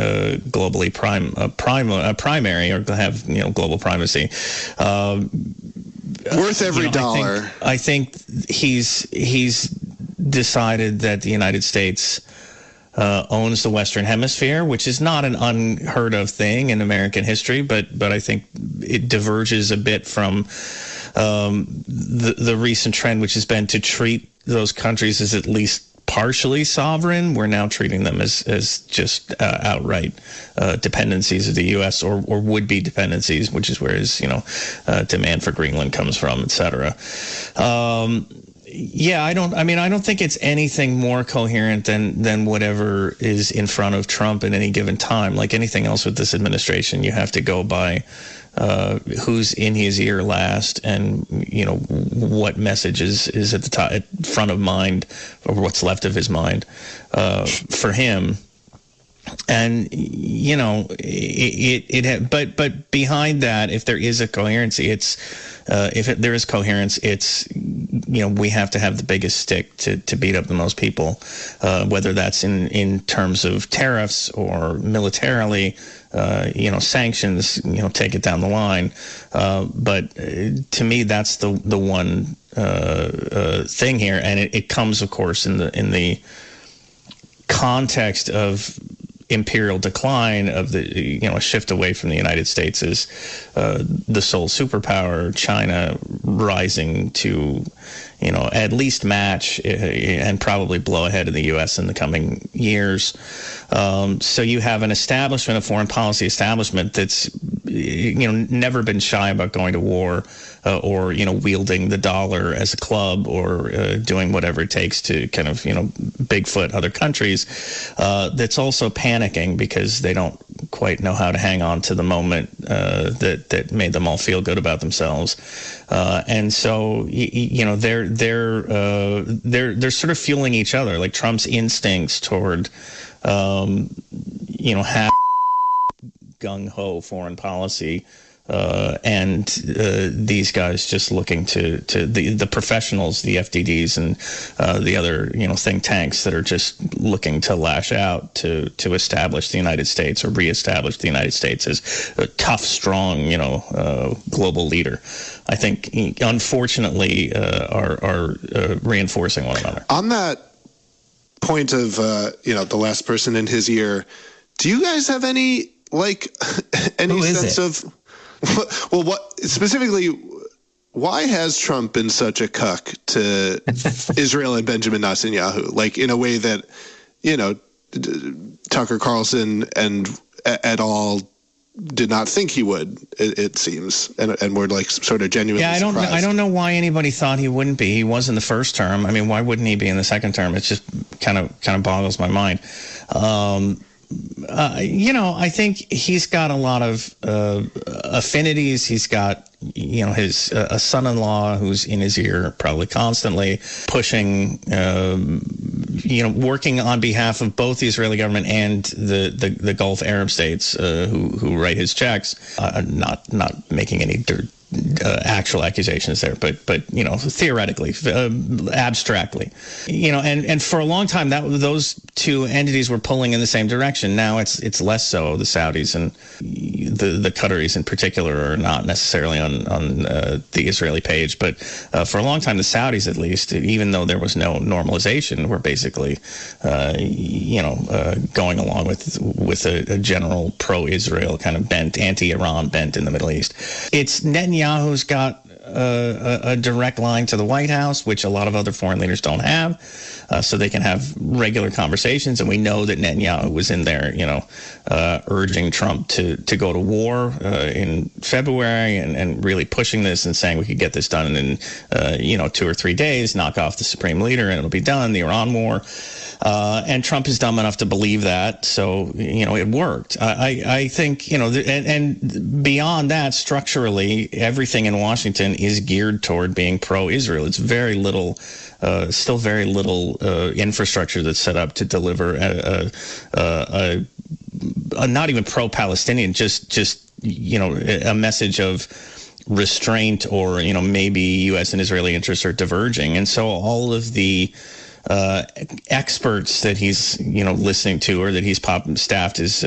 globally primary or have global primacy. Worth every dollar. I think he's decided that the United States owns the Western Hemisphere, which is not an unheard of thing in American history, but I think it diverges a bit from the recent trend, which has been to treat those countries as at least partially sovereign. We're now treating them as just outright dependencies of the U.S. or would-be dependencies, which is where his demand for Greenland comes from, et cetera. I don't think it's anything more coherent than whatever is in front of Trump at any given time. Like anything else with this administration, you have to go by who's in his ear last, and what message is at the top, at front of mind, or what's left of his mind for him. And but behind that, if there is a coherency, there is coherence, it's we have to have the biggest stick to beat up the most people, whether that's in terms of tariffs or militarily, sanctions, take it down the line. But to me, that's the one thing here, and it comes, of course, in the context of imperial decline, of the a shift away from the United States as the sole superpower, China rising to at least match and probably blow ahead of the U.S. in the coming years. So you have an establishment, a foreign policy establishment that's never been shy about going to war or wielding the dollar as a club, or doing whatever it takes to kind of Bigfoot other countries. That's also panicking because they don't quite know how to hang on to the moment that made them all feel good about themselves. And so they're sort of fueling each other. Like Trump's instincts toward half gung-ho foreign policy, and these guys just looking to the professionals, the FDDs, and the other think tanks that are just looking to lash out to establish the United States, or reestablish the United States as a tough, strong global leader. I think, unfortunately, are reinforcing one another. On that point of the last person in his ear, do you guys have any sense of? Well, what specifically? Why has Trump been such a cuck to Israel and Benjamin Netanyahu? Like, in a way that Tucker Carlson and et al. Did not think he would. It seems, and we're sort of genuinely. Yeah, surprised. I don't know why anybody thought he wouldn't be. He was in the first term. I mean, why wouldn't he be in the second term? It just kind of boggles my mind. I think he's got a lot of affinities. He's got, his a son-in-law who's in his ear probably constantly, pushing, working on behalf of both the Israeli government and the Gulf Arab states who write his checks. Not making any actual accusations there, but theoretically, abstractly, and for a long time those two entities were pulling in the same direction. Now it's less so. The Saudis and the Qataris in particular are not necessarily on the Israeli page, but for a long time the Saudis, at least, even though there was no normalization, were basically going along with a general pro-Israel kind of bent, anti-Iran bent in the Middle East. It's Netanyahu's got a direct line to the White House, which a lot of other foreign leaders don't have, so they can have regular conversations. And we know that Netanyahu was in there, urging Trump to go to war in February, and really pushing this and saying we could get this done in 2 or 3 days, knock off the supreme leader, and it'll be done, the Iran war. And Trump is dumb enough to believe that, so it worked. I think and beyond that, structurally, everything in Washington is geared toward being pro-Israel. It's very little, still very little infrastructure that's set up to deliver a not even pro-Palestinian, just a message of restraint, or maybe U.S. and Israeli interests are diverging, and so all of the experts that he's listening to, or that he's staffed his